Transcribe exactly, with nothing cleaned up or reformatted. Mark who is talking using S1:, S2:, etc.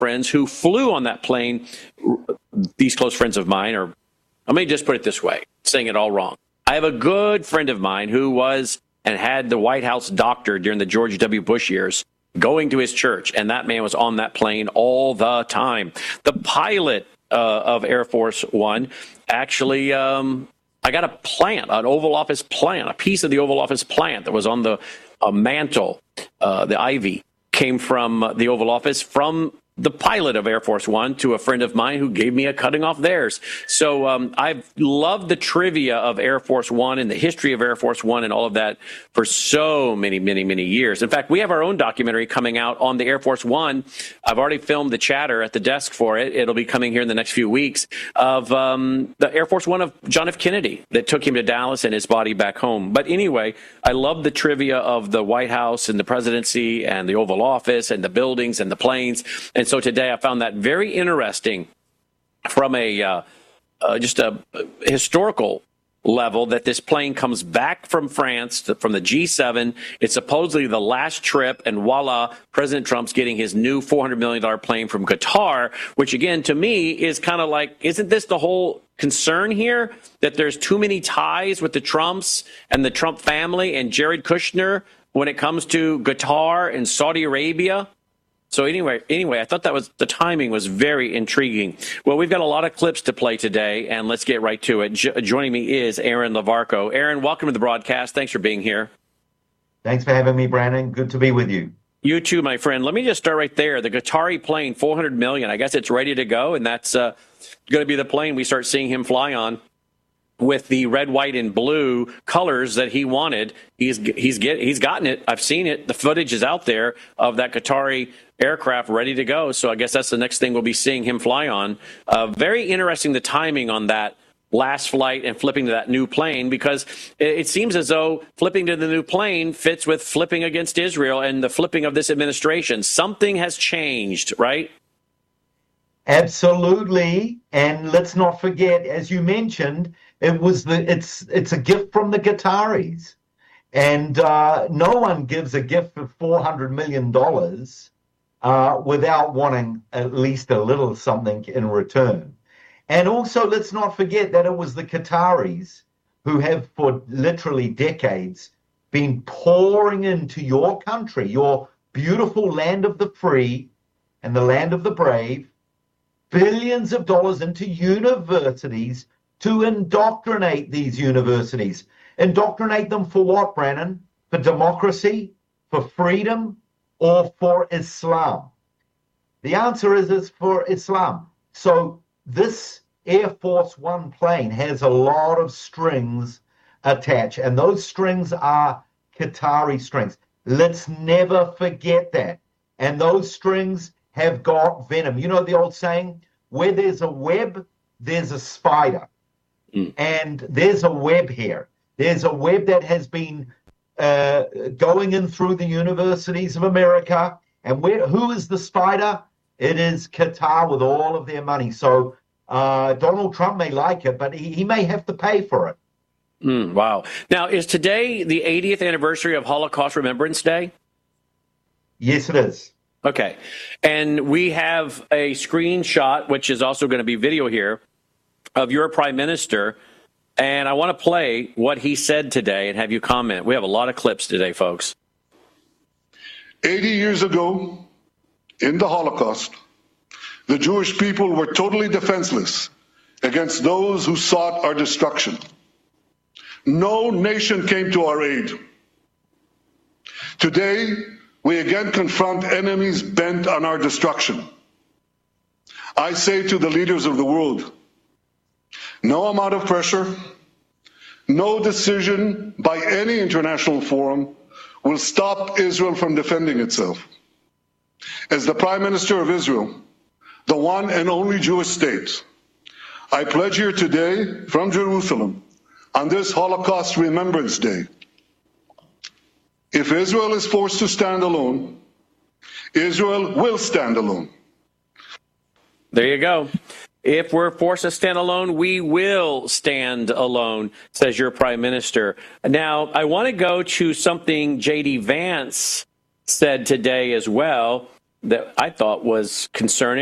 S1: friends who flew on that plane. These close friends of mine are, let me just put it this way, saying it all wrong. I have a good friend of mine who was and had the White House doctor during the George W. Bush years going to his church, and that man was on that plane all the time. The pilot uh, of Air Force One actually, um, I got a plant, an Oval Office plant, a piece of the Oval Office plant that was on the uh, mantle, uh, the ivy, came from the Oval Office from the pilot of Air Force One to a friend of mine who gave me a cutting off theirs. So um, I've loved the trivia of Air Force One and the history of Air Force One and all of that for so many, many, many years. In fact, we have our own documentary coming out on the Air Force One. I've already filmed the chatter at the desk for it. It'll be coming here in the next few weeks of um, the Air Force One of John F. Kennedy that took him to Dallas and his body back home. But anyway, I love the trivia of the White House and the presidency and the Oval Office and the buildings and the planes. And so today I found that very interesting from a uh, uh, just a historical level that this plane comes back from France, to, from the G seven. It's supposedly the last trip, and voila, President Trump's getting his new four hundred million dollars plane from Qatar, which again, to me, is kind of like, isn't this the whole concern here? That there's too many ties with the Trumps and the Trump family and Jared Kushner when it comes to Qatar and Saudi Arabia? So anyway, anyway, I thought that was the timing was very intriguing. Well, we've got a lot of clips to play today, and let's get right to it. Jo- joining me is Aaron Lavarco. Aaron, welcome to the broadcast. Thanks for being here.
S2: Thanks for having me, Brandon. Good to be with you.
S1: You too, my friend. Let me just start right there. The Qatari plane, four hundred million dollars. I guess it's ready to go, and that's uh, going to be the plane we start seeing him fly on, with the red, white, and blue colors that he wanted. He's he's get he's gotten it. I've seen it. The footage is out there of that Qatari aircraft ready to go. So I guess that's the next thing we'll be seeing him fly on. Uh, very interesting, the timing on that last flight and flipping to that new plane, because it, it seems as though flipping to the new plane fits with flipping against Israel and the flipping of this administration. Something has changed, right?
S2: Absolutely. And let's not forget, as you mentioned, it was the it's it's a gift from the Qataris. And uh, no one gives a gift for four hundred million dollars uh, without wanting at least a little something in return. And also, let's not forget that it was the Qataris who have for literally decades been pouring into your country, your beautiful land of the free and the land of the brave, billions of dollars into universities to indoctrinate these universities. Indoctrinate them for what, Brandon? For democracy, for freedom, or for Islam? The answer is it's for Islam. So this Air Force One plane has a lot of strings attached, and those strings are Qatari strings. Let's never forget that. And those strings have got venom. You know the old saying, where there's a web, there's a spider. Mm. And there's a web here. There's a web that has been uh, going in through the universities of America. And where, who is the spider? It is Qatar with all of their money. So uh, Donald Trump may like it, but he, he may have to pay for it.
S1: Mm, wow. Now, is today the eightieth anniversary of Holocaust Remembrance Day?
S2: Yes, it is.
S1: Okay. And we have a screenshot, which is also going to be video here, of your prime minister. And I want to play what he said today and have you comment. We have a lot of clips today, folks.
S3: eighty years ago, in the Holocaust, the Jewish people were totally defenseless against those who sought our destruction. No nation came to our aid. Today, we again confront enemies bent on our destruction. I say to the leaders of the world, no amount of pressure, no decision by any international forum will stop Israel from defending itself. As the Prime Minister of Israel, the one and only Jewish state, I pledge here today from Jerusalem on this Holocaust Remembrance Day, if Israel is forced to stand alone, Israel will stand alone.
S1: There you go. If we're forced to stand alone, we will stand alone, says your prime minister. Now, I want to go to something J D Vance said today as well. that I thought was concerning.